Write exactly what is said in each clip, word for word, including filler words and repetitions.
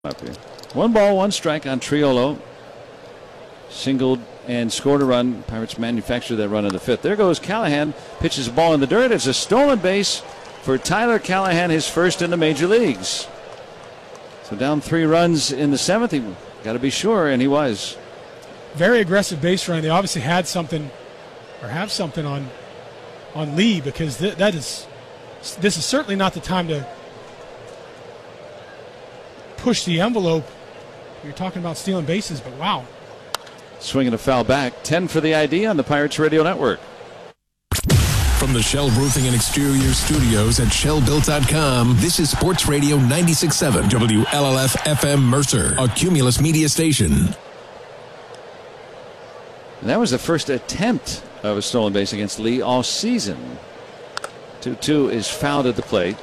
Up here. One ball, one strike on Triolo. Singled and scored a run. Pirates manufactured that run in the fifth. There goes Callahan. Pitches a ball in the dirt. It's a stolen base for Tyler Callahan, his first in the major leagues. So down three runs in the seventh. He got to be sure, and he was. Very aggressive base running. They obviously had something, or have something on, on Lee, because th- that is, this is certainly not the time to push the envelope. You're talking about stealing bases, but wow. Swinging a foul back. ten for the I D on the Pirates Radio Network. From the Shell Roofing and Exterior Studios at shell built dot com, this is Sports Radio ninety-six point seven W L L F F M Mercer, a Cumulus media station. And that was the first attempt of a stolen base against Lee all season. two two is fouled at the plate.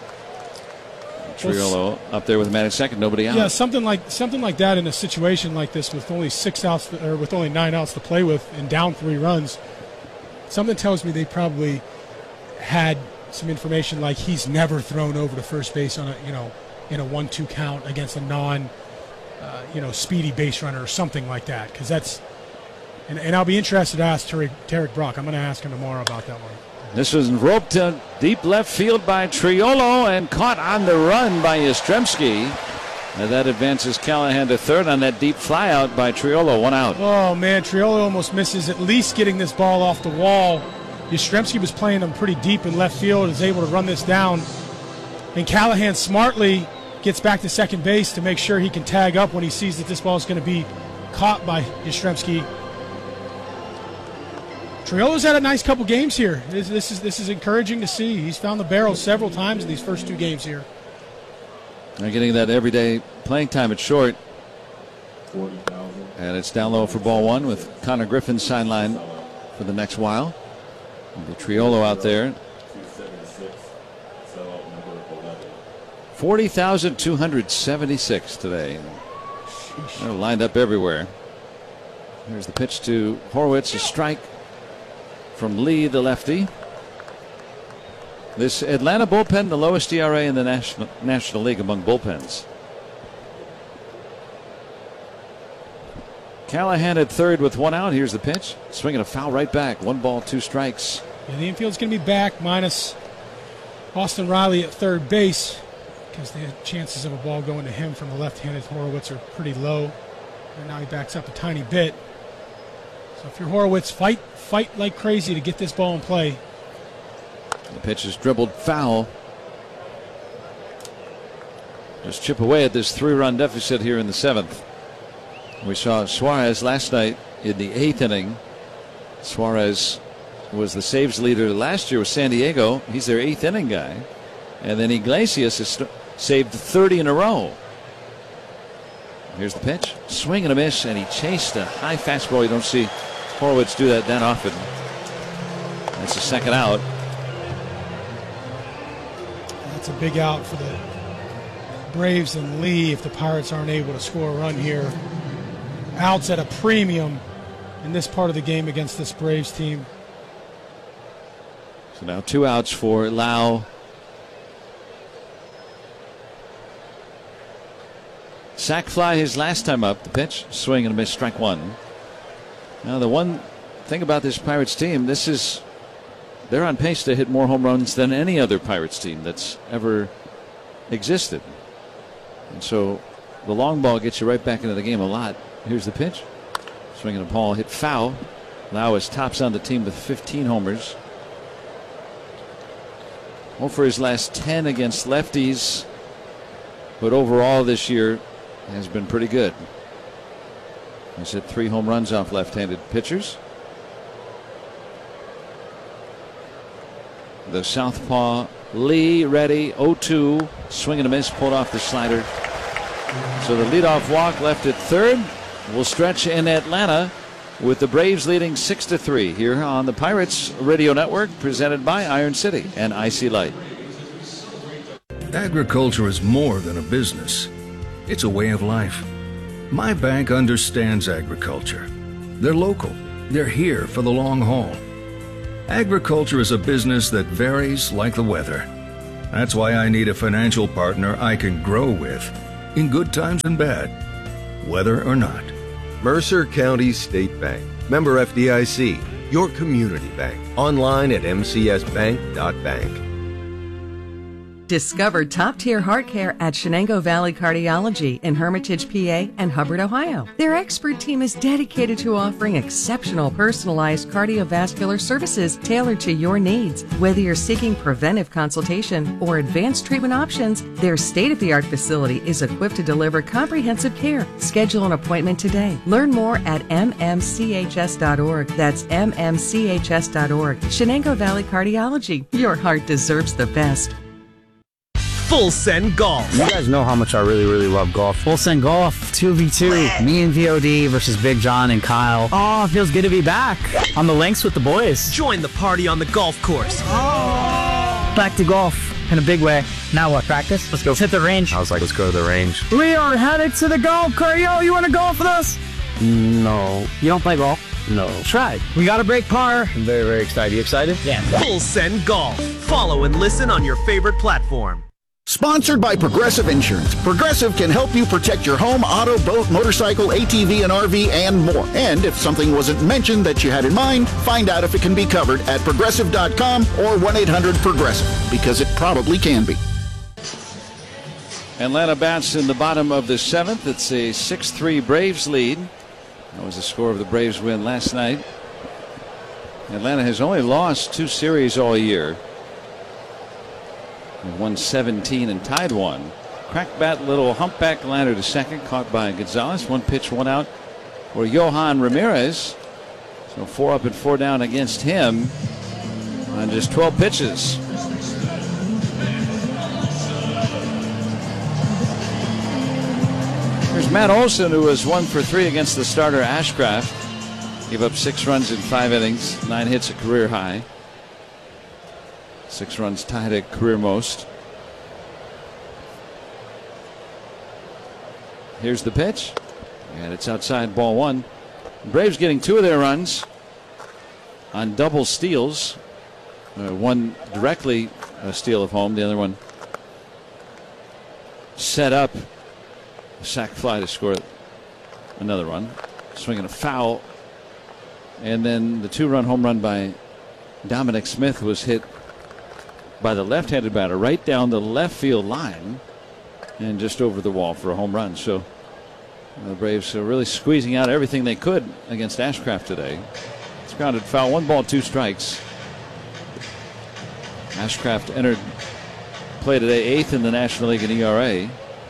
Triolo up there with a man at second, nobody out. Yeah, something like something like that in a situation like this with only six outs or with only nine outs to play with and down three runs. Something tells me they probably had some information like he's never thrown over to first base on a you know in a one two count against a non uh, you know speedy base runner or something like that, because that's and, and I'll be interested to ask Tarek, Tarek Brock. I'm going to ask him tomorrow about that one. This was roped to deep left field by Triolo and caught on the run by Yastrzemski. And that advances Callahan to third on that deep flyout by Triolo. One out. Oh, man, Triolo almost misses at least getting this ball off the wall. Yastrzemski was playing him pretty deep in left field, is able to run this down. And Callahan smartly gets back to second base to make sure he can tag up when he sees that this ball is going to be caught by Yastrzemski. Triolo's had a nice couple games here. This, this is this is encouraging to see. He's found the barrel several times in these first two games here. They're getting that everyday playing time at short. And it's down low for ball one with Connor Griffin's sideline for the next while. And the Triolo out there. forty thousand two hundred seventy-six today. They're lined up everywhere. Here's the pitch to Horwitz, a strike from Lee, the lefty. This Atlanta bullpen, the lowest E R A in the National National League among bullpens. Callahan at third with one out. Here's the pitch. Swinging a foul right back. One ball, two strikes. Yeah, the infield's going to be back minus Austin Riley at third base, because the chances of a ball going to him from the left-handed Horwitz are pretty low. And now he backs up a tiny bit. So if you're Horwitz, fight fight like crazy to get this ball in play. The pitch is dribbled foul. Just chip away at this three-run deficit here in the seventh. We saw Suarez last night in the eighth inning. Suarez was the saves leader last year with San Diego. He's their eighth inning guy. And then Iglesias has st- saved thirty in a row. Here's the pitch. Swing and a miss, and he chased a high fastball. You don't see Horwitz do that that often. That's the second out. That's a big out for the Braves and Lee if the Pirates aren't able to score a run here. Outs at a premium in this part of the game against this Braves team. So now two outs for Lau. Sack fly his last time up. The pitch, swing and a miss, strike one. Now the one thing about this Pirates team, this is they're on pace to hit more home runs than any other Pirates team that's ever existed. And so the long ball gets you right back into the game a lot. Here's the pitch. Swinging a ball hit foul. Lau is tops on the team with fifteen homers. oh for his last ten against lefties. But overall this year has been pretty good. He's hit three home runs off left-handed pitchers. The southpaw Lee ready. oh two. Swing and a miss. Pulled off the slider. So the leadoff walk left at third will stretch in Atlanta with the Braves leading six to three here on the Pirates Radio Network, presented by Iron City and Icy Light. Agriculture is more than a business. It's a way of life. My bank understands agriculture. They're local. They're here for the long haul. Agriculture is a business that varies like the weather. That's why I need a financial partner I can grow with. in good times and bad, whether or not. Mercer County State Bank. Member F D I C. Your community bank. Online at m c s bank dot bank. Discover top-tier heart care at Shenango Valley Cardiology in Hermitage, P A and Hubbard, Ohio. Their expert team is dedicated to offering exceptional personalized cardiovascular services tailored to your needs. Whether you're seeking preventive consultation or advanced treatment options, their state-of-the-art facility is equipped to deliver comprehensive care. Schedule an appointment today. Learn more at m m c h s dot org. That's m m c h s dot org. Shenango Valley Cardiology. Your heart deserves the best. Full Send Golf. You guys know how much I really, really love golf. Full Send Golf, two v two. Me and V O D versus Big John and Kyle. Oh, it feels good to be back on the links with the boys. Join the party on the golf course. Oh. Back to golf in a big way. Now what, practice? Let's go. Let's hit the range. I was like, let's go to the range. We are headed to the golf cart. Yo, you want to golf with us? No. You don't play golf? No. Try. We got to break par. I'm very, very excited. You excited? Yeah. Full Send Golf. Follow and listen on your favorite platform. Sponsored by Progressive Insurance. Progressive can help you protect your home, auto, boat, motorcycle, A T V, and R V, and more. And if something wasn't mentioned that you had in mind, find out if it can be covered at progressive dot com or one eight hundred progressive, because it probably can be. Atlanta bats in the bottom of the seventh. It's a six three Braves lead. That was the score of the Braves win last night. Atlanta has only lost two series all year. They won seventeen and tied one. Crack bat, little humpback liner to second, caught by Gonzalez. One pitch, one out for Johan Ramirez. So four up and four down against him on just twelve pitches. Here's Matt Olson, who was one for three against the starter Ashcraft. Gave up six runs in five innings, nine hits, a career high. Six runs tied at career most. Here's the pitch, and it's outside, ball one. Braves getting two of their runs on double steals. Uh, one directly a steal of home, the other one set up a sac fly to score another run. Swinging a foul, and then the two-run home run by Dominic Smith was hit by the left-handed batter right down the left field line and just over the wall for a home run. So the Braves are really squeezing out everything they could against Ashcraft today. It's grounded foul, one ball, two strikes. Ashcraft entered play today eighth in the National League in E R A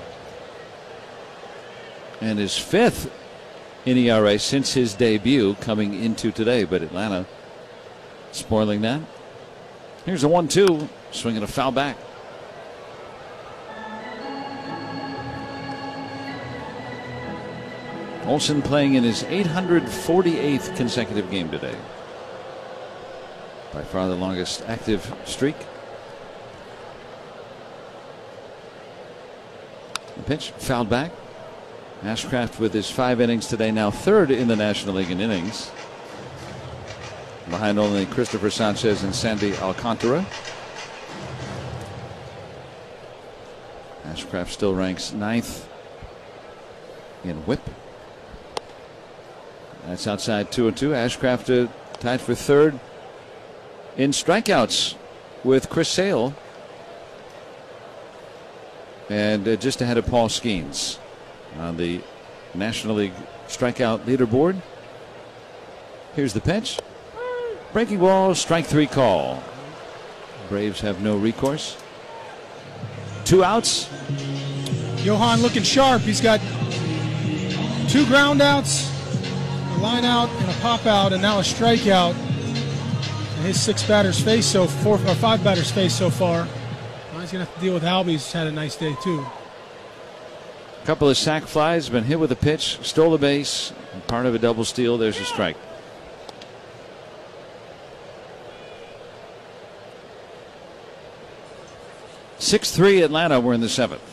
and is fifth in E R A since his debut coming into today, but Atlanta spoiling that. Here's a one two. Swinging a foul back. Olson playing in his eight hundred forty-eighth consecutive game today. By far the longest active streak. The pitch fouled back. Ashcraft with his five innings today, now third in the National League in innings, behind only Christopher Sanchez and Sandy Alcantara. Ashcraft still ranks ninth in whip. That's outside, two and two. Ashcraft uh, tied for third in strikeouts with Chris Sale, and uh, just ahead of Paul Skeens on the National League strikeout leaderboard. Here's the pitch. Breaking ball, strike three call. Braves have no recourse. Two outs. Johan looking sharp. He's got two ground outs, a line out, and a pop out, and now a strikeout. And his six batters face so four or five batters face so far. Now he's gonna have to deal with Albie. He's had a nice day too. A couple of sac flies, been hit with a pitch, stole a base, part of a double steal. There's a strike. six three Atlanta. We're in the seventh.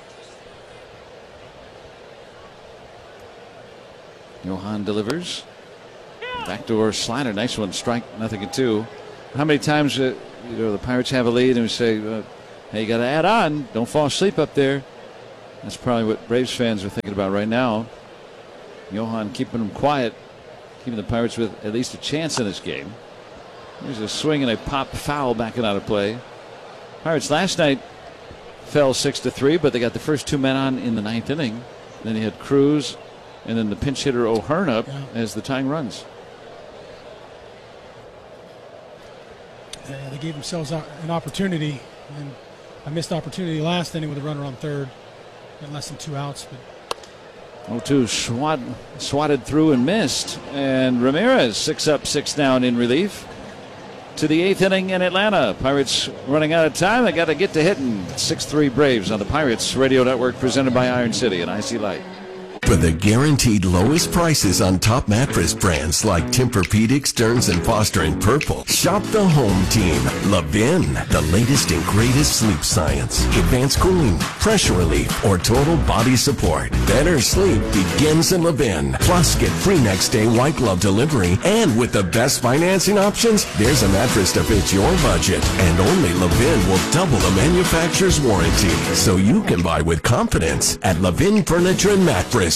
Johan delivers. Backdoor slider. Nice one. Strike. Nothing at two. How many times uh, you know the Pirates have a lead and we say, uh, hey, you got to add on. Don't fall asleep up there. That's probably what Braves fans are thinking about right now. Johan keeping them quiet, keeping the Pirates with at least a chance in this game. There's a swing and a pop foul backing out of play. Pirates last night fell six to three, but they got the first two men on in the ninth inning. Then he had Cruz and then the pinch hitter O'Hearn up yeah. as the tying runs. Yeah, they gave themselves an opportunity, and a missed opportunity last inning with a runner on third. And less than two outs. oh two swat, swatted through and missed. And Ramirez six up, six down in relief. To the eighth inning in Atlanta. Pirates running out of time. They got to get to hitting. six three Braves on the Pirates Radio Network, presented by Iron City and I C Light. For the guaranteed lowest prices on top mattress brands like Tempur-Pedic, Stearns and Foster and Purple, shop the home team. Levin, the latest and greatest sleep science, advanced cooling, pressure relief, or total body support. Better sleep begins in Levin. Plus, get free next day white glove delivery, and with the best financing options, there's a mattress to fit your budget. And only Levin will double the manufacturer's warranty, so you can buy with confidence at Levin Furniture and Mattress.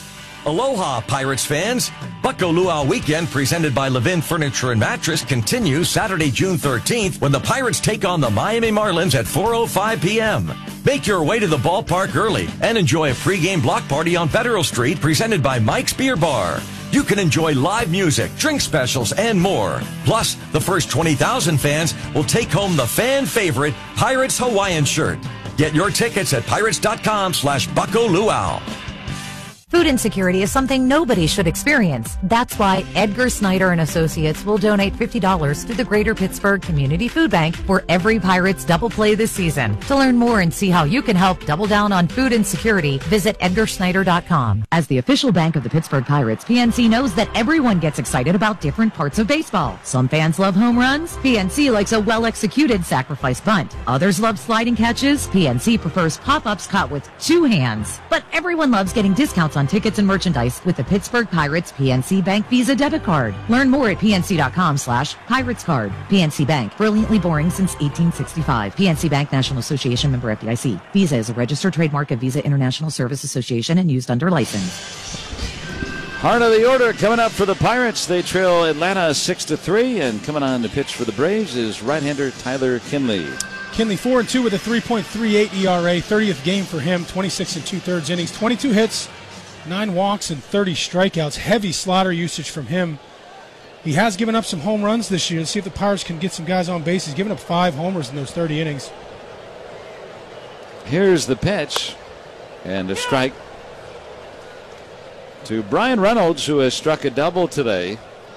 Aloha, Pirates fans. Bucko Luau Weekend, presented by Levin Furniture and Mattress, continues Saturday, June thirteenth, when the Pirates take on the Miami Marlins at four oh five p.m. Make your way to the ballpark early and enjoy a pregame block party on Federal Street, presented by Mike's Beer Bar. You can enjoy live music, drink specials, and more. Plus, the first twenty thousand fans will take home the fan favorite Pirates Hawaiian shirt. Get your tickets at pirates.com slash Bucko Luau. Food insecurity is something nobody should experience. That's why Edgar Snyder and Associates will donate fifty dollars to the Greater Pittsburgh Community Food Bank for every Pirates double play this season. To learn more and see how you can help double down on food insecurity, visit edgar snyder dot com. As the official bank of the Pittsburgh Pirates, P N C knows that everyone gets excited about different parts of baseball. Some fans love home runs. P N C likes a well-executed sacrifice bunt. Others love sliding catches. P N C prefers pop-ups caught with two hands. But everyone loves getting discounts on on tickets and merchandise with the Pittsburgh Pirates P N C Bank Visa debit card. Learn more at pnc.com slash Pirates card. P N C Bank, brilliantly boring since eighteen sixty-five. P N C Bank National Association, member F D I C. Visa is a registered trademark of Visa International Service Association and used under license. Heart of the order coming up for the Pirates. They trail Atlanta six to three, and coming on to pitch for the Braves is right-hander Tyler Kinley. Kinley four and two with a three point three eight E R A, thirtieth game for him, twenty-six and two-thirds innings, twenty-two hits, nine walks, and thirty strikeouts. Heavy slaughter usage from him. He has given up some home runs this year. Let's see if the Pirates can get some guys on base. He's given up five homers in those thirty innings. Here's the pitch, and a strike to Brian Reynolds, who has struck a double today.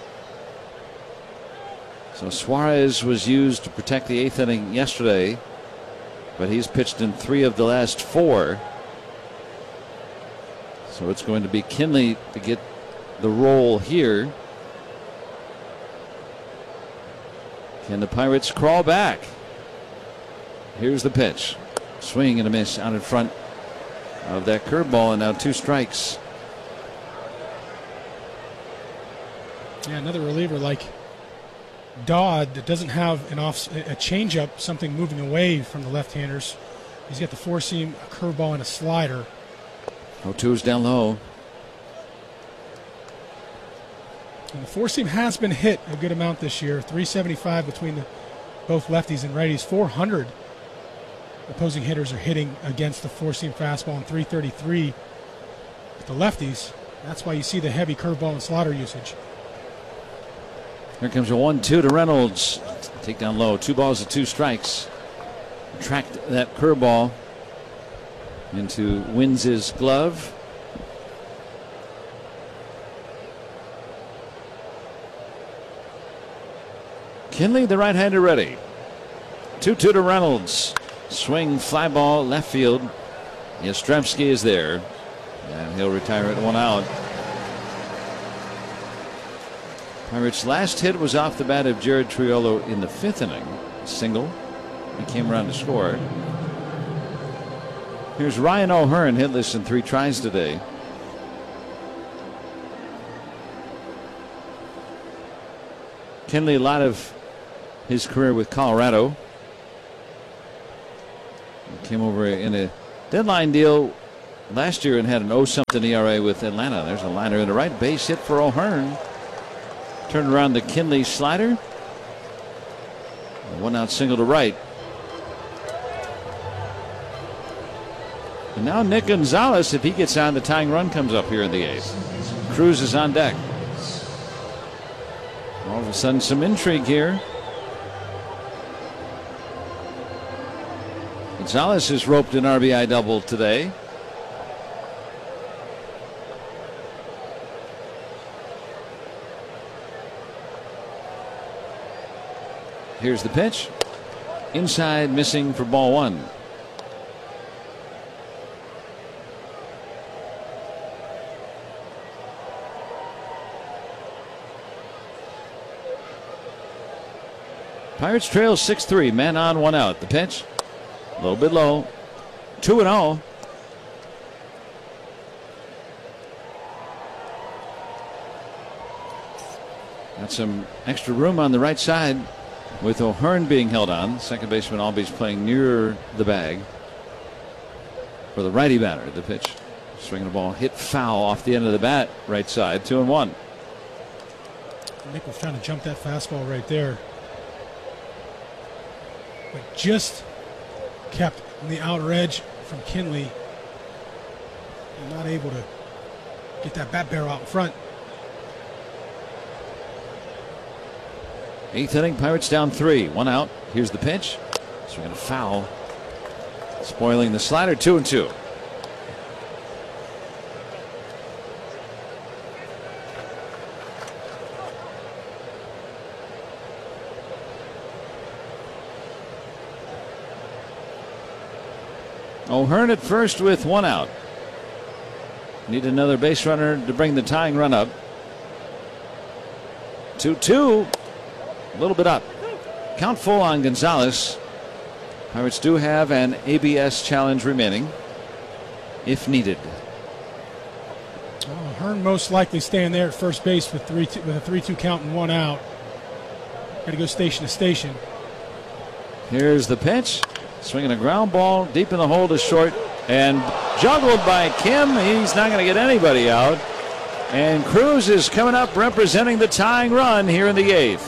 So Suarez was used to protect the eighth inning yesterday, but he's pitched in three of the last four. So it's going to be Kinley to get the role here. Can the Pirates crawl back? Here's the pitch. Swing and a miss out in front of that curveball, and now two strikes. Yeah, another reliever like Dodd that doesn't have an off a changeup, something moving away from the left-handers. He's got the four seam, a curveball, and a slider. oh two is down low. And the four seam has been hit a good amount this year. three seventy-five between the both lefties and righties. four hundred opposing hitters are hitting against the four seam fastball, and three thirty-three with the lefties. That's why you see the heavy curveball and slider usage. Here comes a one two to Reynolds. Take down low. Two balls and two strikes. Tracked that curveball into Wins' glove. Kinley, the right-hander, ready. two two to Reynolds. Swing, fly ball, left field. Yastrzemski is there, and he'll retire at one out. Pirates' last hit was off the bat of Jared Triolo in the fifth inning. Single. He came around to score. Here's Ryan O'Hearn, hitless in three tries today. Kinley, a lot of his career with Colorado. He came over in a deadline deal last year and had an oh something E R A with Atlanta. There's a liner in the right, base hit for O'Hearn. Turned around the Kinley slider. A one out single to right. And now Nick Gonzalez, if he gets on, the tying run comes up here in the eighth. Cruz is on deck. All of a sudden, some intrigue here. Gonzalez has roped an R B I double today. Here's the pitch. Inside, missing for ball one. Pirates trail six three. Man on, one out. The pitch. A little bit low. two and oh. Got some extra room on the right side with O'Hearn being held on. Second baseman Albies playing near the bag. For the righty batter, the pitch. Swinging the ball, hit foul off the end of the bat, right side, two and one. Nick was trying to jump that fastball right there. But just kept on the outer edge from Kinley. And not able to get that bat barrel out in front. Eighth inning, Pirates down three. One out. Here's the pitch. Swinging a foul. Spoiling the slider, two and two. O'Hearn at first with one out. Need another base runner to bring the tying run up. two two. A little bit up. Count full on Gonzalez. Pirates do have an A B S challenge remaining if needed. Oh, Hearn most likely staying there at first base with three two, with a three two count and one out. Got to go station to station. Here's the pitch. Swinging a ground ball deep in the hole to short and juggled by Kim. He's not going to get anybody out. And Cruz is coming up representing the tying run here in the eighth.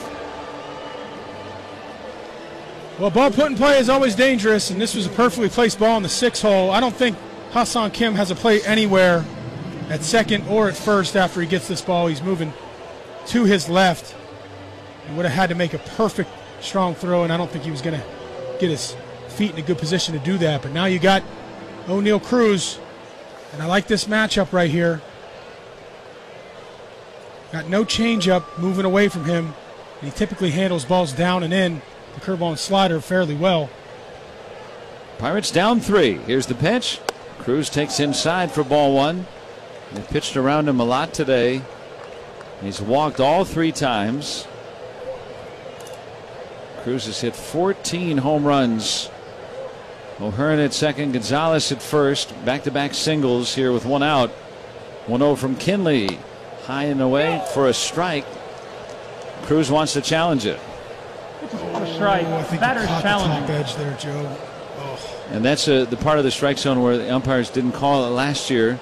Well, ball put in play is always dangerous, and this was a perfectly placed ball in the six hole. I don't think Ha-Seong Kim has a play anywhere at second or at first after he gets this ball. He's moving to his left and would have had to make a perfect strong throw, and I don't think he was going to get his feet in a good position to do that. But now you got O'Neal Cruz, and I like this matchup right here. Got no changeup moving away from him. He typically handles balls down and in, the curveball and slider, fairly well. Pirates down three. Here's the pitch. Cruz takes inside for ball one. They pitched around him a lot today. He's walked all three times. Cruz has hit fourteen home runs. O'Hearn at second, Gonzalez at first. Back-to-back singles here with one out. one oh from Kinley. High and away for a strike. Cruz wants to challenge it. A strike. Oh, I think batter's challenging. The top edge there, Joe. Oh. And that's a, the part of the strike zone where the umpires didn't call it last year.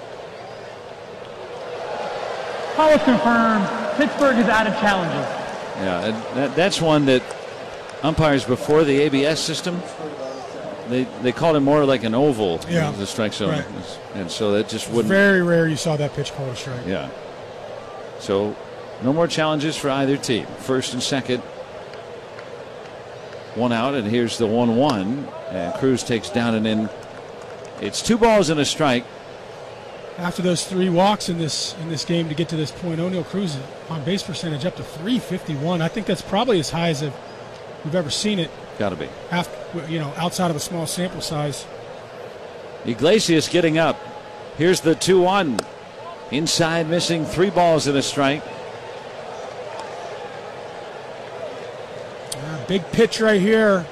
Call is confirmed. Pittsburgh has added challenges. Yeah, that, that's one that umpires before the A B S system, they they called it more like an oval, yeah, the strike zone, right. And so that just wouldn't. Very rare you saw that pitch called a strike. Yeah. So no more challenges for either team. First and second, one out, and here's the one one, and Cruz takes down and in. It's two balls and a strike. After those three walks in this in this game to get to this point, O'Neal Cruz on base percentage up to three fifty-one. I think that's probably as high as we've ever seen it. Got to be. After, you know, outside of a small sample size. Iglesias getting up. Here's the two one. Inside, missing, three balls and a strike. Uh, big pitch right here.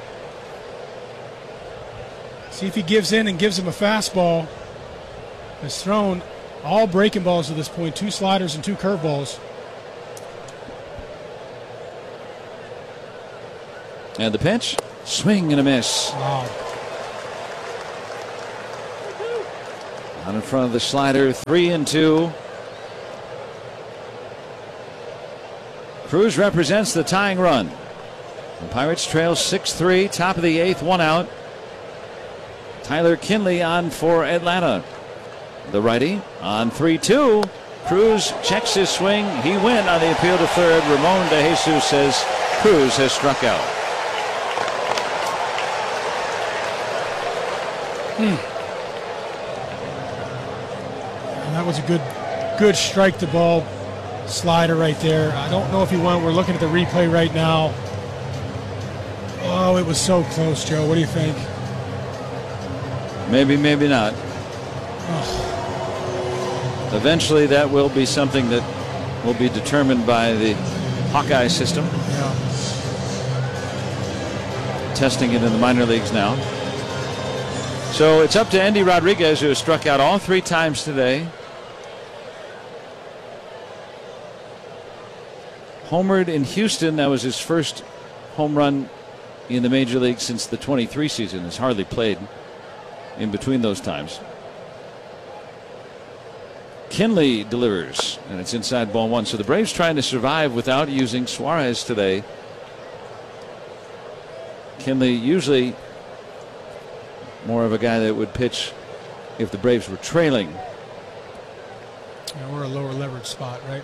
See if he gives in and gives him a fastball. Has thrown all breaking balls to this point, two sliders and two curveballs. And the pitch, swing and a miss. Wow. Out in front of the slider, three and two. Cruz represents the tying run. The Pirates trail six three, top of the eighth, one out. Tyler Kinley on for Atlanta. The righty on three two. Cruz checks his swing. He went on the appeal to third. Ramon De Jesus says Cruz has struck out. Hmm. That was a good, good strike the ball slider right there. I don't know if he went. We're looking at the replay right now. Oh, it was so close, Joe. What do you think? Maybe, maybe not. Oh. Eventually, that will be something that will be determined by the Hawkeye system. Yeah. Testing it in the minor leagues now. So it's up to Endy Rodriguez, who has struck out all three times today. Homered in Houston. That was his first home run in the major league since the twenty-three season. Has hardly played in between those times. Kinley delivers, and it's inside ball one. So the Braves trying to survive without using Suarez today. Kinley usually more of a guy that would pitch if the Braves were trailing. Yeah, we're a lower leverage spot, right?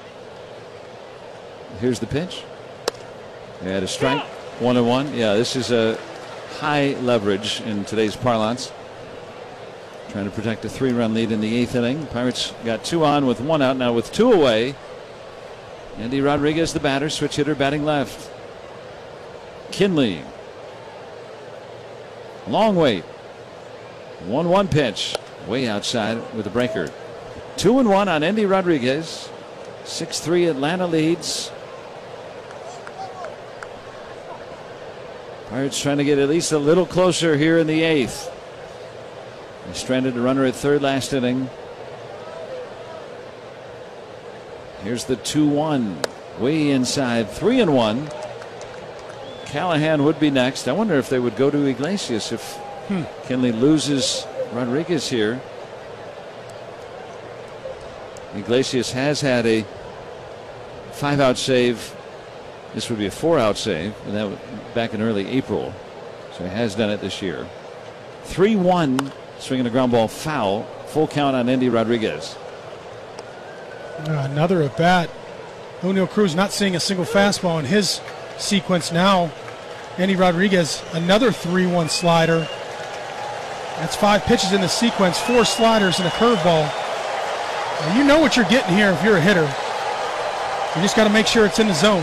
Here's the pitch. They had a strike, one and one. Yeah, this is a high leverage in today's parlance. Trying to protect a three-run lead in the eighth inning. Pirates got two on with one out. Now with two away, Endy Rodriguez, the batter, switch hitter, batting left. Kinley. Long wait. one one pitch. Way outside with a breaker. two and one on Endy Rodriguez. six three Atlanta leads. Pirates trying to get at least a little closer here in the eighth. They stranded a runner at third last inning. Here's the two one. Way inside. three and one. Callahan would be next. I wonder if they would go to Iglesias if hmm. Kinley loses Rodriguez here. Iglesias has had a five out save. This would be a four out save, and that was back in early April. So he has done it this year. three one, swinging a ground ball foul. Full count on Endy Rodriguez. Uh, another at bat. Oneil Cruz not seeing a single fastball in his sequence now. Endy Rodriguez, another three one slider. That's five pitches in the sequence, four sliders and a curveball. And you know what you're getting here if you're a hitter. You just got to make sure it's in the zone.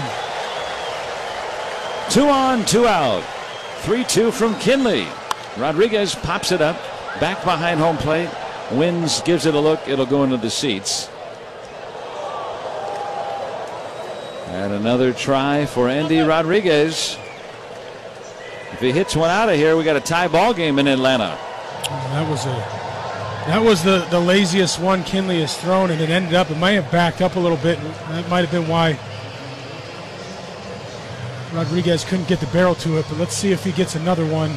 Two on, two out. three two from Kinley. Rodriguez pops it up, back behind home plate. Wins, gives it a look. It'll go into the seats. And another try for Endy Rodriguez. If he hits one out of here, we got a tie ball game in Atlanta. Oh, that was a that was the, the laziest one Kinley has thrown, and it ended up, it might have backed up a little bit. That might have been why Rodriguez couldn't get the barrel to it, but let's see if he gets another one.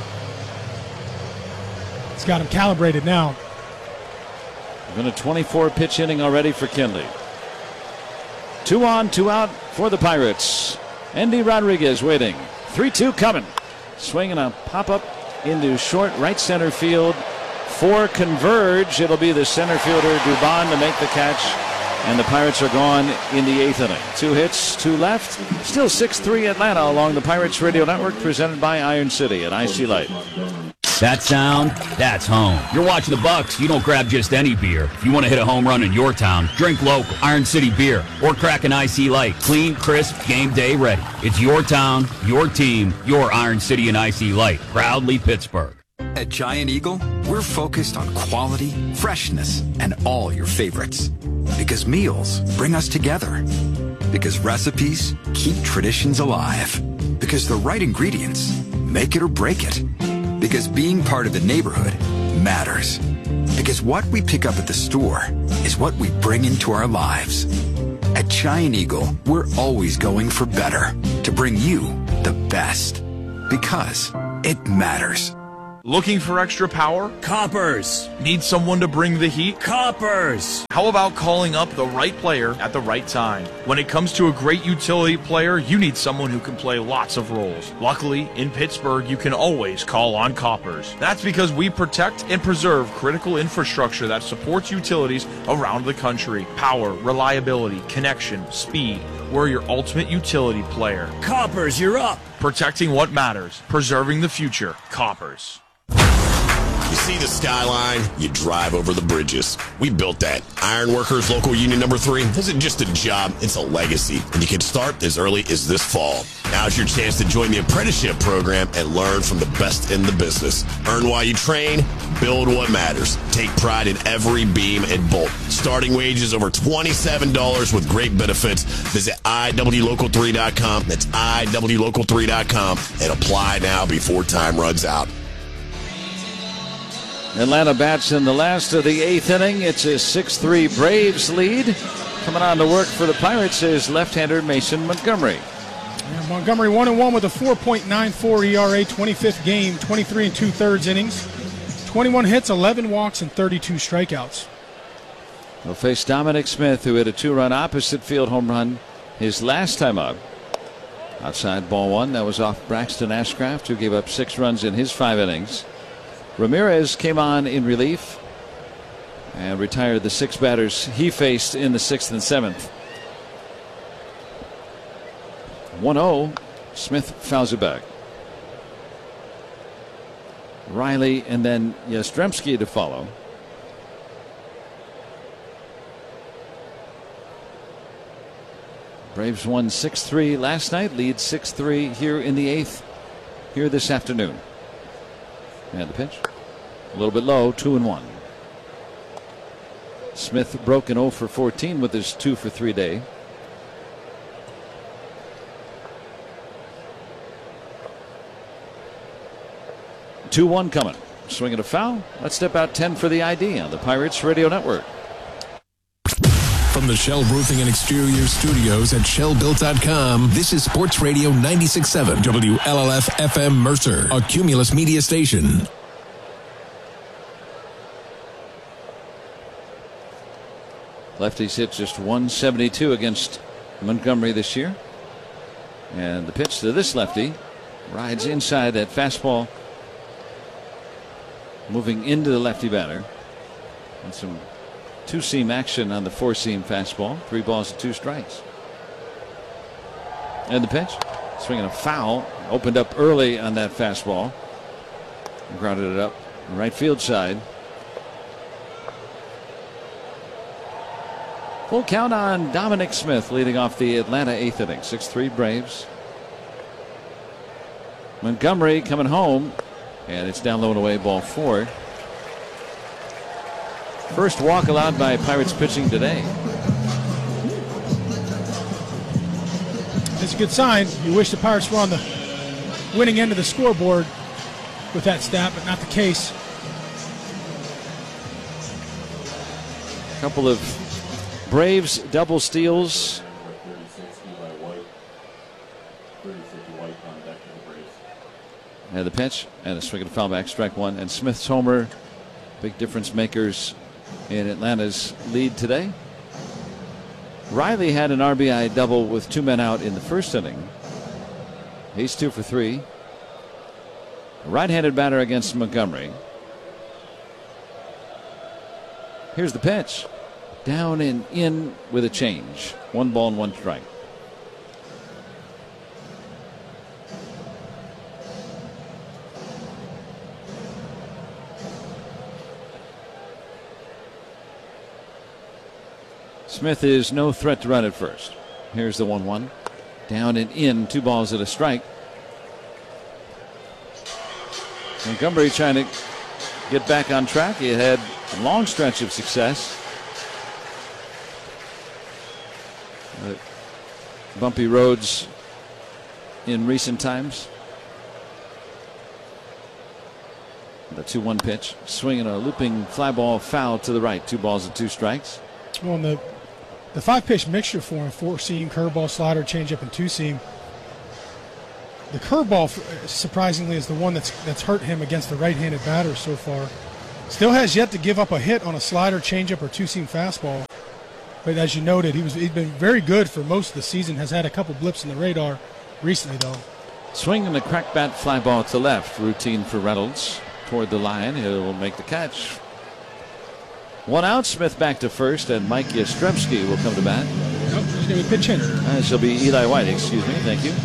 It's got him calibrated now. Been a twenty-four pitch inning already for Kinley. Two on, two out for the Pirates. Endy Rodriguez waiting. three two coming. Swinging a pop-up into short right center field. Four converge. It'll be the center fielder Dubon to make the catch. And the Pirates are gone in the eighth inning. Two hits, two left. Still six three Atlanta along the Pirates Radio Network, presented by Iron City and I C Light. That sound, that's home. You're watching the Bucks, you don't grab just any beer. If you want to hit a home run in your town, drink local, Iron City beer, or crack an I C Light. Clean, crisp, game day ready. It's your town, your team, your Iron City and I C Light. Proudly Pittsburgh. At Giant Eagle, we're focused on quality, freshness, and all your favorites. Because meals bring us together. Because recipes keep traditions alive. Because the right ingredients make it or break it. Because being part of the neighborhood matters. Because what we pick up at the store is what we bring into our lives. At Giant Eagle, we're always going for better to bring you the best. Because it matters. Looking for extra power? Coppers. Need someone to bring the heat? Coppers. How about calling up the right player at the right time? When it comes to a great utility player, you need someone who can play lots of roles. Luckily, in Pittsburgh, you can always call on Coppers. That's because we protect and preserve critical infrastructure that supports utilities around the country. Power, reliability, connection, speed. We're your ultimate utility player. Coppers, you're up. Protecting what matters. Preserving the future. Coppers. You see the skyline, you drive over the bridges. We built that. Ironworkers Local Union Number three isn't just a job, it's a legacy. And you can start as early as this fall. Now's your chance to join the apprenticeship program and learn from the best in the business. Earn while you train, build what matters. Take pride in every beam and bolt. Starting wages over twenty-seven dollars with great benefits. Visit I W local three dot com. That's I W local three dot com and apply now before time runs out. Atlanta bats in the last of the eighth inning. It's a six three Braves lead. Coming on to work for the Pirates is left-hander Mason Montgomery. Yeah, Montgomery one and one with a four point nine four E R A, twenty-fifth game, twenty-three and two-thirds innings, twenty-one hits, eleven walks, and thirty-two strikeouts. He'll face Dominic Smith, who hit a two-run opposite field home run his last time up. Outside ball one. That was off Braxton Ashcraft, who gave up six runs in his five innings. Ramirez came on in relief and retired the six batters he faced in the sixth and seventh. one oh. Smith fouls it back. Riley and then Yastrzemski to follow. Braves won six three last night, lead six three here in the eighth, here this afternoon. And the pitch. A little bit low, two and one. Smith broke an oh for fourteen with his two for three day. two one coming. Swinging a foul. Let's step out ten for the I D on the Pirates Radio Network. From the Shell Roofing and Exterior Studios at Shell Built dot com, this is Sports Radio ninety-six point seven W L L F F M Mercer, a Cumulus media station. Lefties hit just one seventy-two against Montgomery this year. And the pitch to this lefty rides inside that fastball, moving into the lefty batter. And some two-seam action on the four-seam fastball. Three balls and two strikes. And the pitch. Swinging a foul. Opened up early on that fastball. Grounded it up right field side. Full count on Dominic Smith leading off the Atlanta eighth inning. six three Braves. Montgomery coming home. And it's down low and away, ball four. First walk allowed by Pirates pitching today. It's a good sign. You wish the Pirates were on the winning end of the scoreboard with that stat, but not the case. A couple of Braves double steals. And the pitch and a swing and a foul back, strike one. And Smith's homer, big difference makers in Atlanta's lead today. Riley had an R B I double with two men out in the first inning. He's two for three. A right-handed batter against Montgomery. Here's the pitch. Down and in with a change. One ball and one strike. Smith is no threat to run at first. Here's the one one. Down and in, two balls and a strike. Montgomery trying to get back on track. He had a long stretch of success. Uh, bumpy roads in recent times. The two one pitch. Swinging a looping fly ball foul to the right. Two balls and two strikes. Well, the The five-pitch mixture for him, four-seam, curveball, slider, changeup, and two-seam. The curveball, surprisingly, is the one that's that's hurt him against the right-handed batter so far. Still has yet to give up a hit on a slider, changeup, or two-seam fastball. But as you noted, he was he's been very good for most of the season. Has had a couple blips in the radar recently, though. Swing and the crack bat fly ball to left. Routine for Reynolds toward the line. He'll make the catch. One out. Smith back to first, and Mike Yastrzemski will come to bat. Nope, he's going to be pitch hitter. Uh, this will be Eli White. Excuse me. Thank you.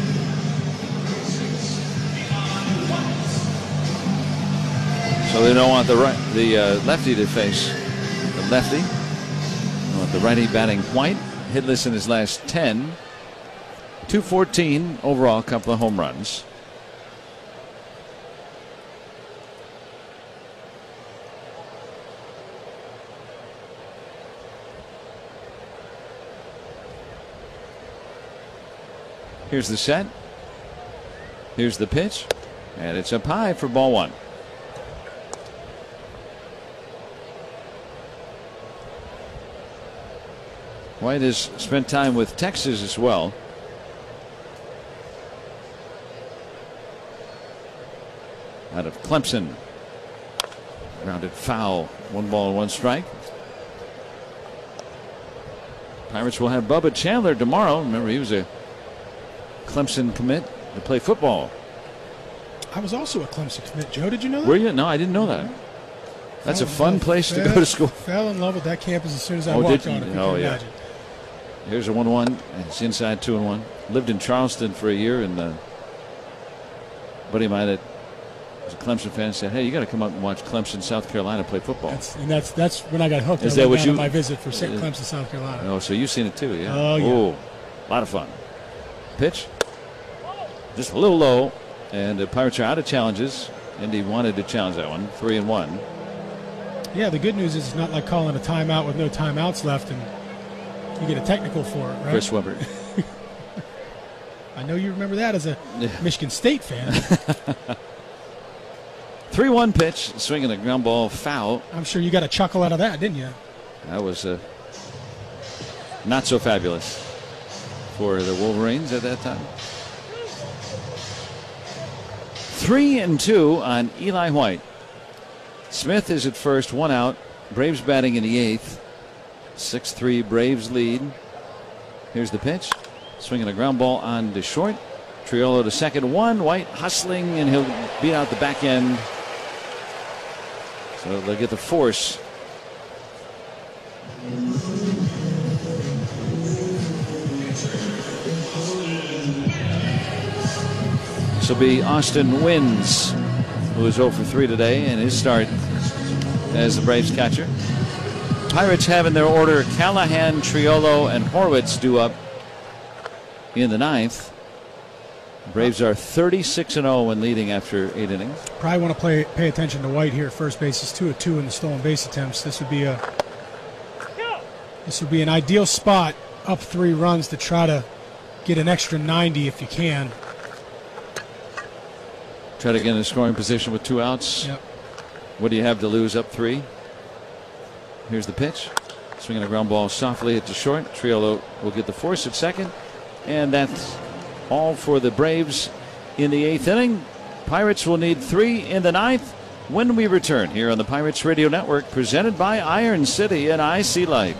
So they don't want the right, the uh, lefty to face the lefty. They want the righty batting White. Hitless in his last ten. two fourteen overall, couple of home runs. Here's the set. Here's the pitch. And it's up high for ball one. White has spent time with Texas as well. Out of Clemson. Grounded foul. One ball and one strike. Pirates will have Bubba Chandler tomorrow. Remember, he was a Clemson commit to play football. I was also a Clemson commit. Joe, did you know that? Were you? No, I didn't know that. That's a fun place to go to school. Fell in love with that campus as soon as I oh, walked did you? on it. Oh, yeah. Imagine. Here's a one one, and it's inside two and one. Lived in Charleston for a year, and a buddy of mine that was a Clemson fan said, "Hey, you got to come up and watch Clemson, South Carolina play football." That's, and that's that's when I got hooked. Is I that went what down you? On my visit for Clemson, South Carolina. Oh, so you've seen it too, yeah? Oh, yeah. Ooh, a lot of fun. Pitch, just a little low, and the Pirates are out of challenges. Indy wanted to challenge that one, three and one. Yeah, the good news is it's not like calling a timeout with no timeouts left, and you get a technical for it, right? Chris Webber. I know you remember that as a yeah. Michigan State fan. three one pitch, swinging a ground ball foul. I'm sure you got a chuckle out of that, didn't you? That was uh, not so fabulous for the Wolverines at that time. Three and two on Eli White. Smith is at first, one out. Braves batting in the eighth. six three Braves lead. Here's the pitch. Swinging a ground ball on to short. Triolo to second, one. White hustling, and he'll beat out the back end. So they'll get the force. This will be Austin Wins, who is oh for three today in his start as the Braves catcher. Pirates have in their order Callahan, Triolo, and Horwitz due up in the ninth. Braves are thirty-six and oh when leading after eight innings. Probably want to play, pay attention to White here at first base. He's two of two in the stolen base attempts. This would be a this would be an ideal spot, up three runs, to try to get an extra ninety if you can. Try to get in a scoring position with two outs. Yep. What do you have to lose up three? Here's the pitch. Swinging a ground ball softly at the short. Triolo will get the force at second. And that's all for the Braves in the eighth inning. Pirates will need three in the ninth when we return here on the Pirates Radio Network, presented by Iron City and I C Light.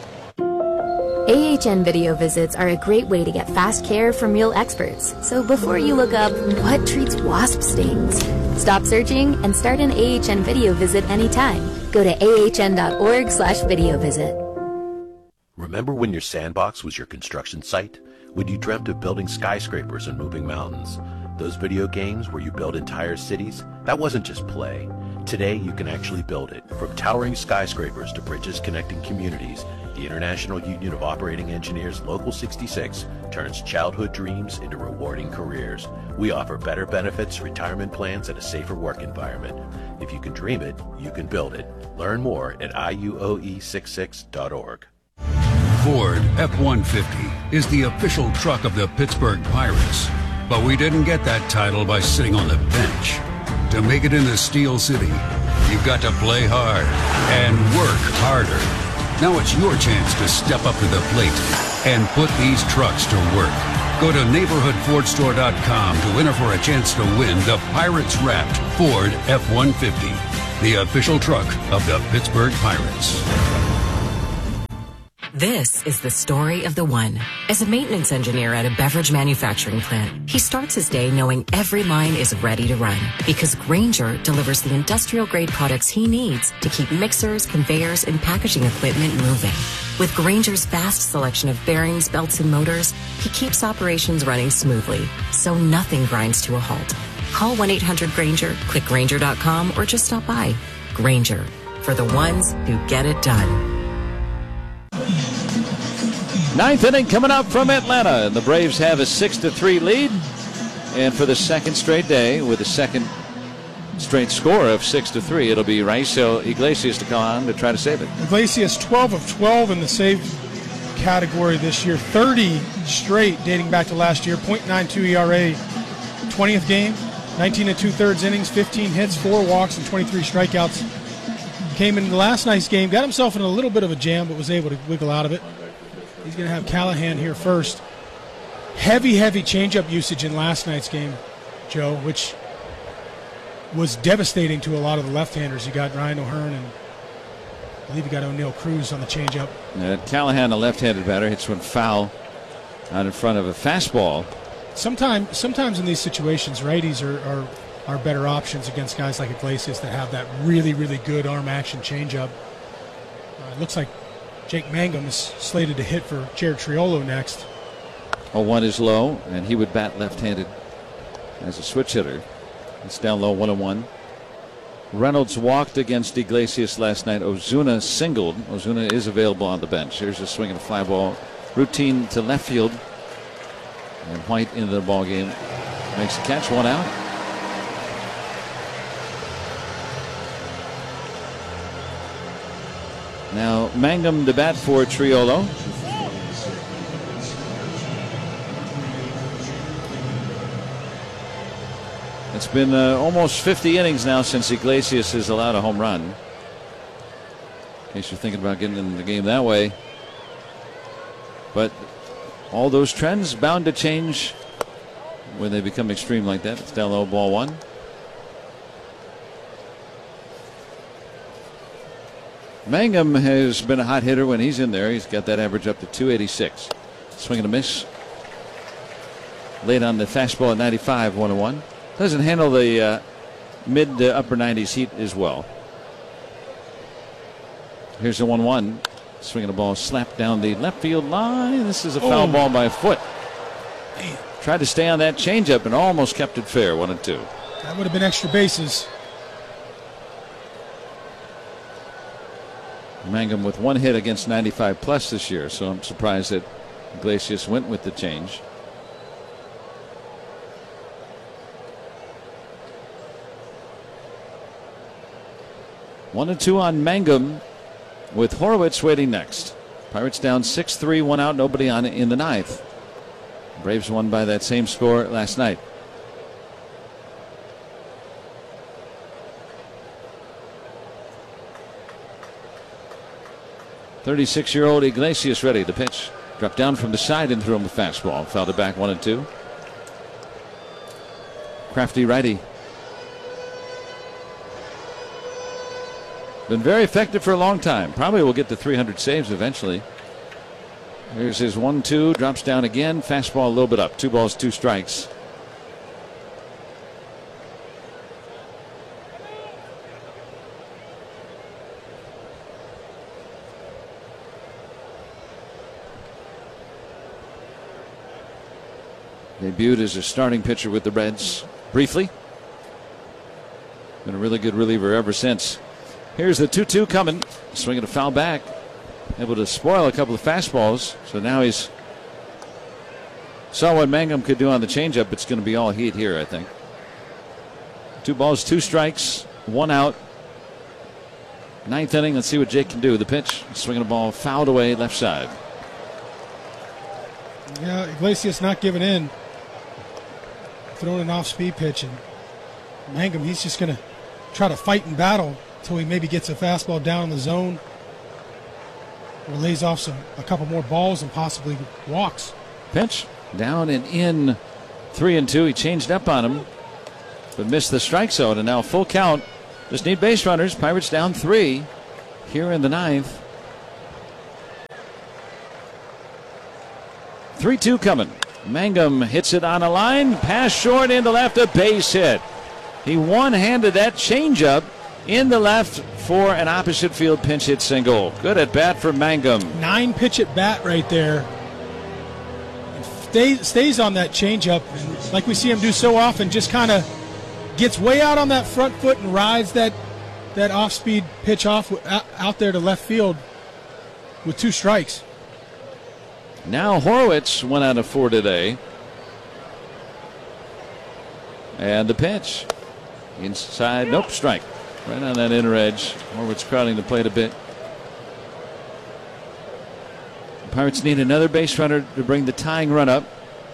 A H N video visits are a great way to get fast care from real experts. So before you look up what treats wasp stings, stop searching and start an A H N video visit anytime. Go to ahn.org slash video visit. Remember when your sandbox was your construction site? When you dreamt of building skyscrapers and moving mountains? Those video games where you build entire cities? That wasn't just play. Today you can actually build it. From towering skyscrapers to bridges connecting communities, the International Union of Operating Engineers Local sixty-six turns childhood dreams into rewarding careers. We offer better benefits, retirement plans, and a safer work environment. If you can dream it, you can build it. Learn more at I U O E sixty-six dot org. Ford F one fifty is the official truck of the Pittsburgh Pirates. But we didn't get that title by sitting on the bench. To make it in the Steel City, you've got to play hard and work harder. Now it's your chance to step up to the plate and put these trucks to work. Go to neighborhood ford store dot com to enter for a chance to win the Pirates Wrapped Ford F one fifty, the official truck of the Pittsburgh Pirates. This is the story of the one. As a maintenance engineer at a beverage manufacturing plant, he starts his day knowing every line is ready to run because Grainger delivers the industrial-grade products he needs to keep mixers, conveyors, and packaging equipment moving. With Grainger's vast selection of bearings, belts, and motors, he keeps operations running smoothly, so nothing grinds to a halt. Call one eight hundred Grainger, click Grainger dot com, or just stop by. Grainger, for the ones who get it done. Ninth inning coming up from Atlanta. The Braves have a six to three lead. And for the second straight day, with a second straight score of six to three, it'll be Raisel Iglesias to come on to try to save it. Iglesias twelve of twelve in the save category this year. thirty straight dating back to last year. point nine two E R A. twentieth game. nineteen and two-thirds innings. fifteen hits, four walks, and twenty-three strikeouts. Came into last night's game. Got himself in a little bit of a jam, but was able to wiggle out of it. He's going to have Callahan here first. Heavy, heavy changeup usage in last night's game, Joe, which was devastating to a lot of the left-handers. You got Ryan O'Hearn and I believe you got O'Neill Cruz on the changeup. Uh, Callahan, a left-handed batter, hits one foul out in front of a fastball. Sometimes, sometimes in these situations, righties are, are, are better options against guys like Iglesias that have that really, really good arm-action changeup. Uh, it looks like Jake Mangum is slated to hit for Jared Triolo next. Oh, one is low, and he would bat left-handed as a switch hitter. It's down low, one and one. Reynolds walked against Iglesias last night. Ozuna singled. Ozuna is available on the bench. Here's a swing and a fly ball. Routine to left field. And White into the ball game. Makes the catch, one out. Now Mangum to bat for Triolo. It's been uh, almost fifty innings now since Iglesias has allowed a home run. In case you're thinking about getting in the game that way. But all those trends bound to change when they become extreme like that. It's down low, ball one. Mangum has been a hot hitter when he's in there. He's got that average up to two eighty-six. Swing and a miss. Late on the fastball at ninety-five, one and one. Doesn't handle the uh, mid to upper nineties heat as well. Here's the one one. Swinging a ball slapped down the left field line. This is a foul oh. ball by a foot. Man. Tried to stay on that changeup and almost kept it fair, one and two. That would have been extra bases. Mangum with one hit against ninety-five plus this year, so I'm surprised that Iglesias went with the change. One and two on Mangum, with Horwitz waiting next. Pirates down six three, one out, nobody on in the ninth. Braves won by that same score last night. thirty-six-year-old Iglesias ready to pitch. Dropped down from the side and threw him a fastball. Fouled it back, one and two. Crafty righty. Been very effective for a long time. Probably will get to three hundred saves eventually. Here's his one two. Drops down again. Fastball a little bit up. Two balls, two strikes. Debuted as a starting pitcher with the Reds briefly. Been a really good reliever ever since. Here's the two two coming. Swinging a foul back. Able to spoil a couple of fastballs. So now he's saw what Mangum could do on the changeup. It's going to be all heat here, I think. Two balls, two strikes, one out. Ninth inning. Let's see what Jake can do. The pitch. Swinging a ball fouled away left side. Yeah, Iglesias not giving in. Throwing an off-speed pitch, and Mangum, he's just going to try to fight and battle until he maybe gets a fastball down in the zone, or lays off some a couple more balls and possibly walks. Pitch Down and in, three and two. He changed up on him, but missed the strike zone, and now full count. Just need base runners. Pirates down three here in the ninth. three two coming. Mangum hits it on a line. Pass short into left. A base hit. He one-handed that changeup in the left for an opposite field pinch hit single. Good at bat for Mangum. Nine pitch at bat right there. Stays, stays on that changeup, and like we see him do so often, just kind of gets way out on that front foot and rides that that off-speed pitch off out there to left field with two strikes. Now Horwitz went out of four today. And the pitch. Inside, nope, strike. Right on that inner edge. Horwitz crowding the plate a bit. The Pirates need another base runner to bring the tying run up.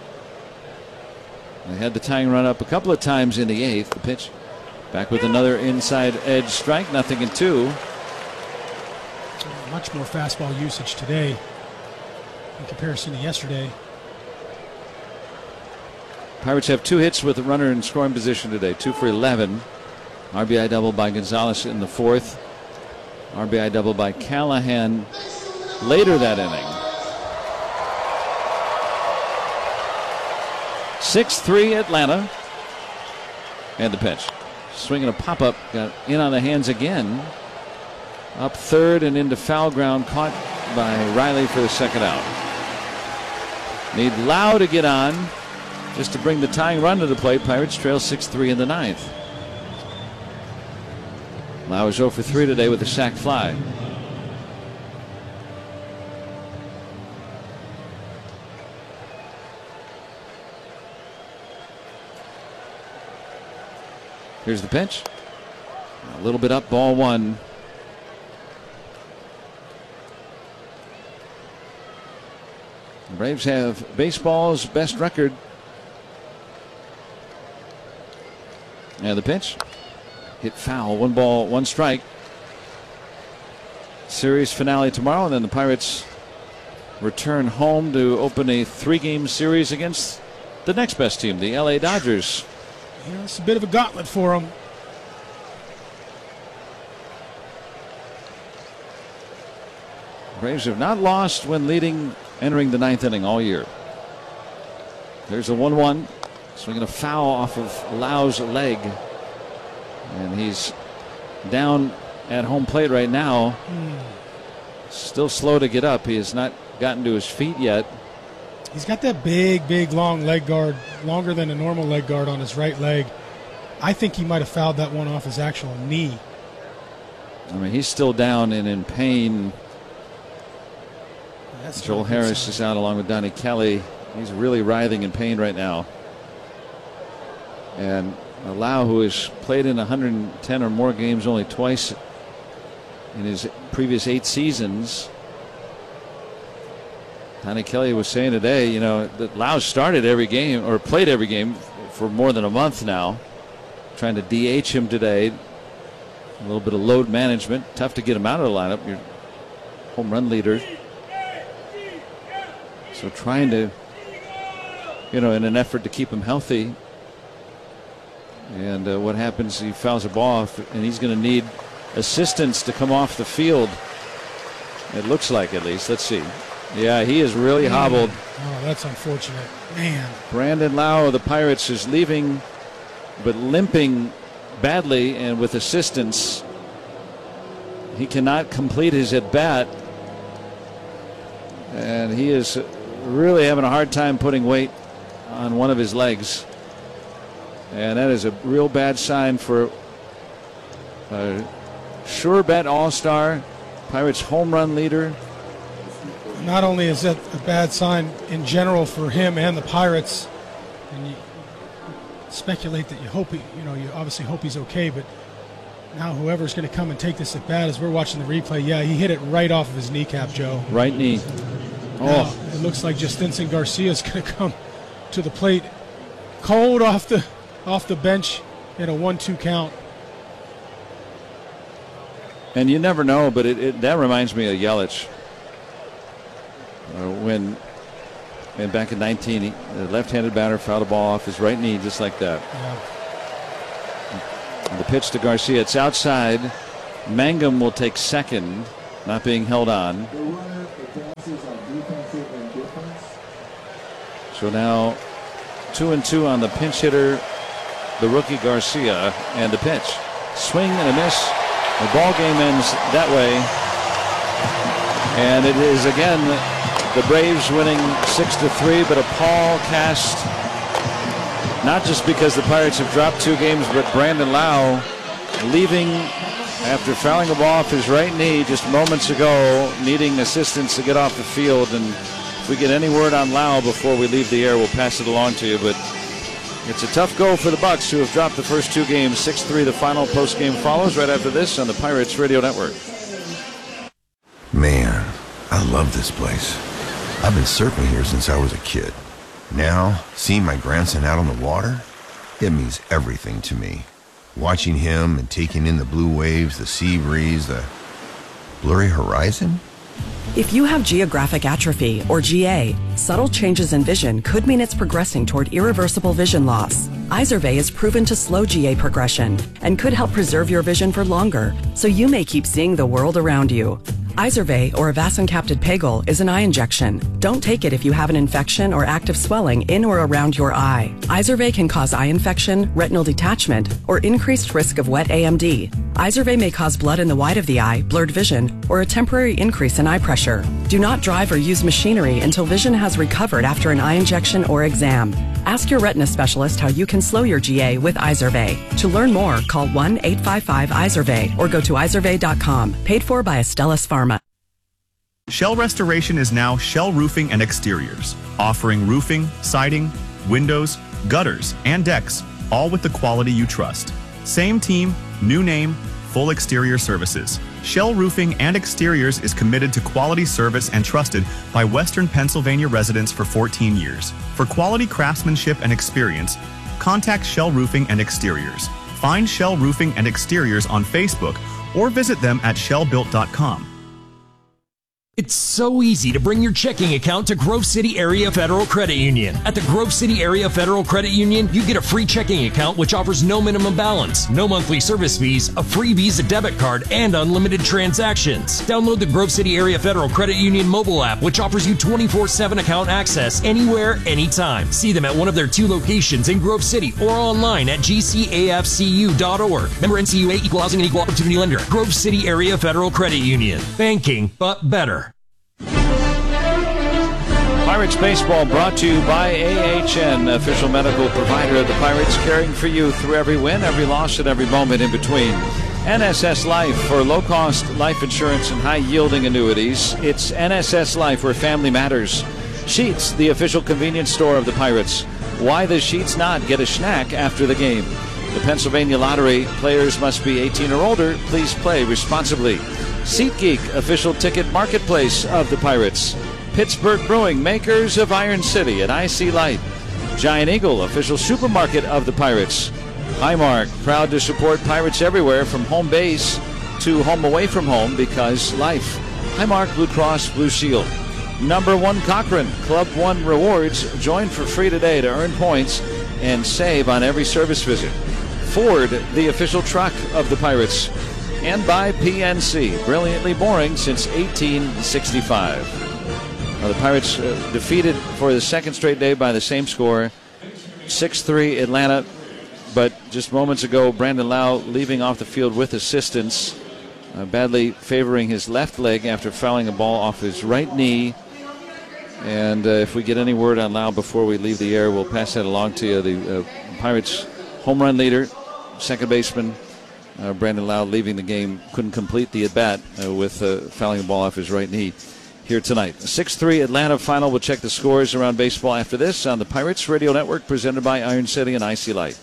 They had the tying run up a couple of times in the eighth. The pitch back with another inside edge strike. Nothing in two. Much more fastball usage today in comparison to yesterday. Pirates have two hits with a runner in scoring position today. Two for eleven. R B I double by Gonzalez in the fourth. R B I double by Callahan later that inning. six three Atlanta. And the pitch. Swinging a pop-up. Got in on the hands again. Up third and into foul ground. Caught by Riley for the second out. Need Lau to get on just to bring the tying run to the plate. Pirates trail six three in the ninth. Lau is oh for three today with a sac fly. Here's the pitch. A little bit up, ball one. The Braves have baseball's best record. And the pitch. Hit foul. One ball, one strike. Series finale tomorrow, and then the Pirates return home to open a three-game series against the next best team, the L A Dodgers. Yeah, it's a bit of a gauntlet for them. Braves have not lost when leading entering the ninth inning all year. There's a one one. Swinging a foul off of Lau's leg. And he's down at home plate right now. Mm. Still slow to get up. He has not gotten to his feet yet. He's got that big, big, long leg guard, longer than a normal leg guard on his right leg. I think he might have fouled that one off his actual knee. I mean, he's still down and in pain. That's Joel Harris is out along with Donnie Kelly. He's really writhing in pain right now. And Lau, who has played in one hundred ten or more games only twice in his previous eight seasons. Donnie Kelly was saying today, you know, that Lau started every game or played every game for more than a month now. Trying to D H him today. A little bit of load management. Tough to get him out of the lineup. Your home run leader. So trying to, you know, in an effort to keep him healthy. And uh, what happens, he fouls a ball off, and he's going to need assistance to come off the field. It looks like, at least. Let's see. Yeah, he is really hobbled. Oh, that's unfortunate. Man. Brandon Lau of the Pirates is leaving, but limping badly and with assistance. He cannot complete his at-bat. And he is really having a hard time putting weight on one of his legs. And that is a real bad sign for a sure bet all-star, Pirates home run leader. Not only is that a bad sign in general for him and the Pirates, and you speculate that you hope he, you know, you obviously hope he's okay, but now whoever's going to come and take this at bat, as we're watching the replay, yeah, he hit it right off of his kneecap, Joe. Right knee. Oh, now, it looks like Justinson Garcia is going to come to the plate cold off the off the bench in a one two count. And you never know, but it, it that reminds me of Yelich. Uh, when And back in nineteen, the left-handed batter fouled a ball off his right knee just like that. Yeah. And the pitch to Garcia. It's outside. Mangum will take second, not being held on. So now two and two on the pinch hitter, the rookie Garcia, and the pitch. Swing and a miss. The ball game ends that way. And it is again the Braves winning six to three, but a pall cast, not just because the Pirates have dropped two games, but Brandon Lowe leaving after fouling a ball off his right knee just moments ago, needing assistance to get off the field. And if we get any word on Lowe before we leave the air, we'll pass it along to you. But it's a tough go for the Bucks, who have dropped the first two games. six three, the final post-game follows right after this on the Pirates Radio Network. Man, I love this place. I've been surfing here since I was a kid. Now, seeing my grandson out on the water, it means everything to me. Watching him and taking in the blue waves, the sea breeze, the blurry horizon. If you have geographic atrophy, or G A, subtle changes in vision could mean it's progressing toward irreversible vision loss. Izervay is proven to slow G A progression and could help preserve your vision for longer, so you may keep seeing the world around you. Izervay, or avacincaptad pegol, is an eye injection. Don't take it if you have an infection or active swelling in or around your eye. Izervay can cause eye infection, retinal detachment, or increased risk of wet A M D. Izervay may cause blood in the white of the eye, blurred vision, or a temporary increase in eye pressure. Do not drive or use machinery until vision has recovered after an eye injection or exam. Ask your retina specialist how you can slow your G A with Izervay. To learn more, call one eight five five Izervay or go to izervay dot com. Paid for by Astellas Pharma. Shell Restoration is now Shell Roofing and Exteriors, offering roofing, siding, windows, gutters, and decks, all with the quality you trust. Same team, new name, full exterior services. Shell Roofing and Exteriors is committed to quality service and trusted by Western Pennsylvania residents for fourteen years. For quality craftsmanship and experience, contact Shell Roofing and Exteriors. Find Shell Roofing and Exteriors on Facebook or visit them at shell built dot com. It's so easy to bring your checking account to Grove City Area Federal Credit Union. At the Grove City Area Federal Credit Union, you get a free checking account which offers no minimum balance, no monthly service fees, a free Visa debit card, and unlimited transactions. Download the Grove City Area Federal Credit Union mobile app, which offers you twenty-four seven account access anywhere, anytime. See them at one of their two locations in Grove City or online at g c a f c u dot org. Member N C U A, Equal Housing and Equal Opportunity Lender. Grove City Area Federal Credit Union. Banking, but better. Pirates Baseball brought to you by A H N, official medical provider of the Pirates, caring for you through every win, every loss, and every moment in between. N S S Life for low-cost life insurance and high-yielding annuities. It's N S S Life where family matters. Sheets, the official convenience store of the Pirates. Why the Sheets not? Get a snack after the game. The Pennsylvania Lottery. Players must be eighteen or older. Please play responsibly. SeatGeek, official ticket marketplace of the Pirates. Pittsburgh Brewing, makers of Iron City and I C Light. Giant Eagle, official supermarket of the Pirates. Highmark, proud to support Pirates everywhere from home base to home away from home because life. Highmark Blue Cross Blue Shield. Number one Cochrane, Club One Rewards. Join for free today to earn points and save on every service visit. Ford, the official truck of the Pirates. And by P N C, brilliantly boring since eighteen sixty-five. Well, the Pirates uh, defeated for the second straight day by the same score, six three Atlanta. But just moments ago, Brandon Lowe leaving off the field with assistance, uh, badly favoring his left leg after fouling a ball off his right knee. And uh, if we get any word on Lowe before we leave the air, we'll pass that along to you. The uh, Pirates home run leader, second baseman, uh, Brandon Lowe, leaving the game, couldn't complete the at-bat uh, with uh, fouling a ball off his right knee here tonight. six three Atlanta final. We'll check the scores around baseball after this on the Pirates Radio Network, presented by Iron City and I C Light.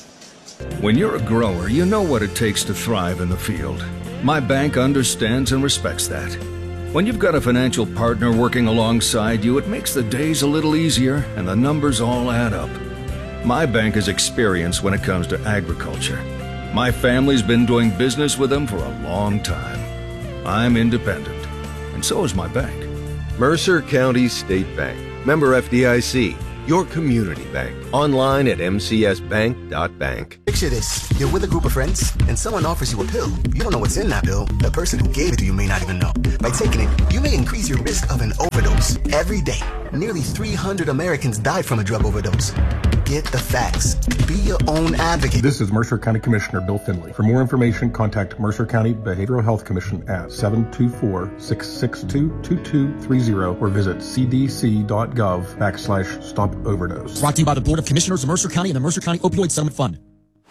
When you're a grower, you know what it takes to thrive in the field. My bank understands and respects that. When you've got a financial partner working alongside you, it makes the days a little easier and the numbers all add up. My bank is experienced when it comes to agriculture. My family's been doing business with them for a long time. I'm independent, and so is my bank. Mercer County State Bank. Member F D I C, your community bank. Online at m c s bank dot bank. Picture this. You're with a group of friends, and someone offers you a pill. You don't know what's in that pill. The person who gave it to you may not even know. By taking it, you may increase your risk of an overdose. Every day, nearly three hundred Americans died from a drug overdose. Get the facts. Be your own advocate. This is Mercer County Commissioner Bill Finley. For more information, contact Mercer County Behavioral Health Commission at seven two four, six six two, two two three zero or visit c d c dot gov backslash stop overdose. Brought to you by the Board of Commissioners of Mercer County and the Mercer County Opioid Settlement Fund.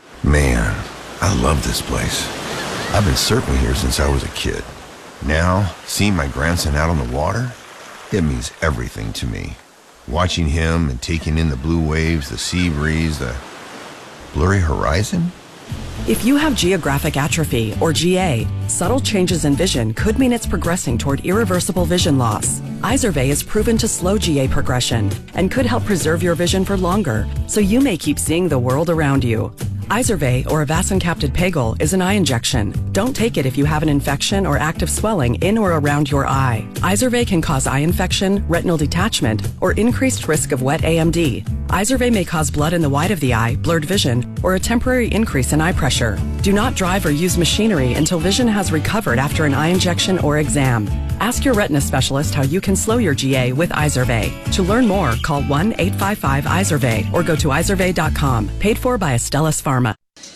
Man, I love this place. I've been surfing here since I was a kid. Now, seeing my grandson out on the water, it means everything to me. Watching him and taking in the blue waves, the sea breeze, the blurry horizon. If you have geographic atrophy, or G A, subtle changes in vision could mean it's progressing toward irreversible vision loss. Izervay is proven to slow G A progression and could help preserve your vision for longer, so you may keep seeing the world around you. Izervay, or avacincaptad pegol, is an eye injection. Don't take it if you have an infection or active swelling in or around your eye. Izervay can cause eye infection, retinal detachment, or increased risk of wet A M D. Izervay may cause blood in the white of the eye, blurred vision, or a temporary increase in eye pressure. Do not drive or use machinery until vision has recovered after an eye injection or exam. Ask your retina specialist how you can slow your G A with Izervay. To learn more, call one eight five five Izervay or go to izervay dot com. Paid for by Astellas Pharma.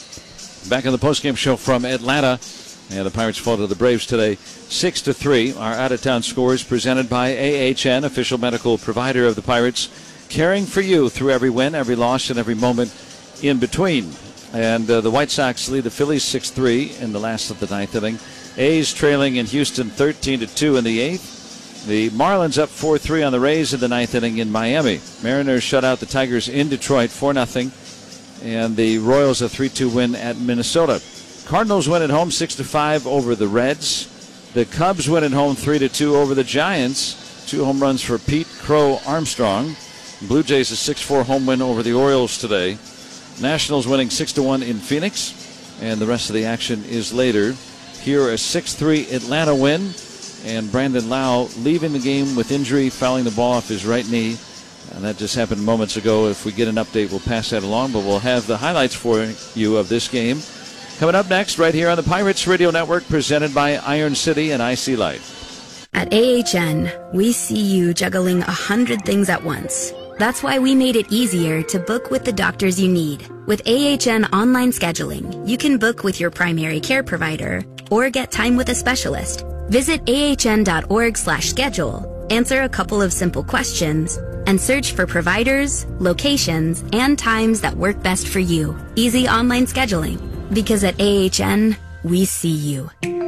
Back on the postgame show from Atlanta. And the Pirates fall to the Braves today, six to three. Our out-of-town scores presented by A H N, official medical provider of the Pirates, caring for you through every win, every loss, and every moment in between. And uh, the White Sox lead the Phillies six three in the last of the ninth inning. A's trailing in Houston thirteen to two in the eighth. The Marlins up four three on the Rays in the ninth inning in Miami. Mariners shut out the Tigers in Detroit four nothing. And the Royals a three two win at Minnesota. Cardinals win at home six to five over the Reds. The Cubs win at home three to two over the Giants. Two home runs for Pete Crow Armstrong. Blue Jays a six four home win over the Orioles today. Nationals winning six to one in Phoenix. And the rest of the action is later. Here a six three Atlanta win. And Brandon Lau leaving the game with injury, fouling the ball off his right knee. And that just happened moments ago. If we get an update, we'll pass that along. But we'll have the highlights for you of this game coming up next right here on the Pirates Radio Network, presented by Iron City and I C Light. At A H N, we see you juggling a hundred things at once. That's why we made it easier to book with the doctors you need. With A H N online scheduling, you can book with your primary care provider or get time with a specialist. Visit ahn.org slash schedule, answer a couple of simple questions, and search for providers, locations, and times that work best for you. Easy online scheduling. Because at A H N, we see you.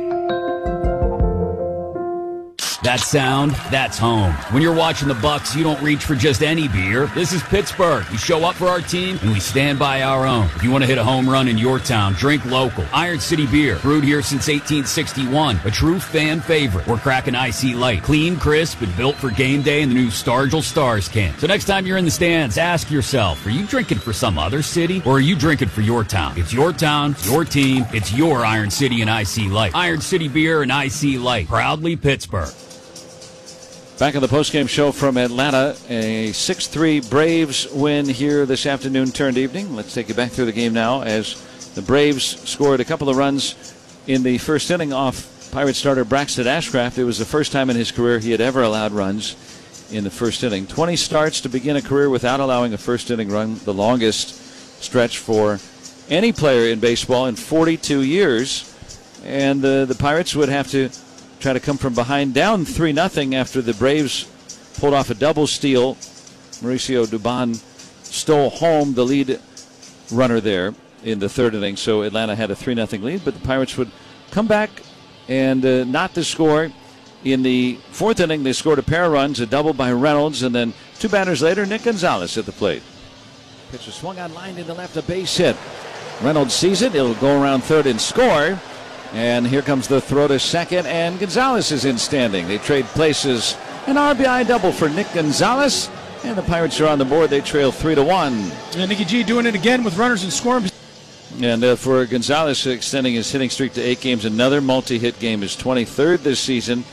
That sound, that's home. When you're watching the Bucks, you don't reach for just any beer. This is Pittsburgh. We show up for our team, and we stand by our own. If you want to hit a home run in your town, drink local. Iron City Beer, brewed here since eighteen sixty-one. A true fan favorite. We're cracking I C Light. Clean, crisp, and built for game day in the new Stargell Stars can. So next time you're in the stands, ask yourself, are you drinking for some other city, or are you drinking for your town? It's your town, your team, it's your Iron City and I C Light. Iron City Beer and I C Light. Proudly Pittsburgh. Back on the postgame show from Atlanta, a six three Braves win here this afternoon turned evening. Let's take you back through the game now as the Braves scored a couple of runs in the first inning off Pirate starter Braxton Ashcraft. It was the first time in his career he had ever allowed runs in the first inning. twenty starts to begin a career without allowing a first inning run, the longest stretch for any player in baseball in forty-two years. And the, the Pirates would have to try to come from behind, down three nothing after the Braves pulled off a double steal. Mauricio Dubon stole home the lead runner there in the third inning, so Atlanta had a three nothing lead, but the Pirates would come back and uh, not to score. In the fourth inning, they scored a pair of runs, a double by Reynolds, and then two batters later, Nick Gonzalez at the plate. Pitcher swung on line into left, a base hit. Reynolds sees it. It'll go around third and score. And here comes the throw to second, and Gonzalez is in standing. They trade places. An R B I double for Nick Gonzalez, and the Pirates are on the board. They trail three to one. And Nicky G doing it again with runners in scoring. And uh, for Gonzalez, extending his hitting streak to eight games, another multi-hit game, his twenty-third this season.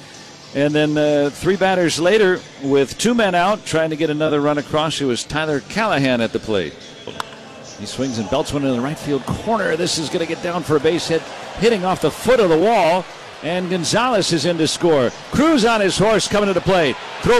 And then uh, three batters later, with two men out, trying to get another run across, it was Tyler Callahan at the plate. He swings and belts one in the right field corner. This is going to get down for a base hit, hitting off the foot of the wall. And Gonzalez is in to score. Cruz on his horse coming to the plate. Throw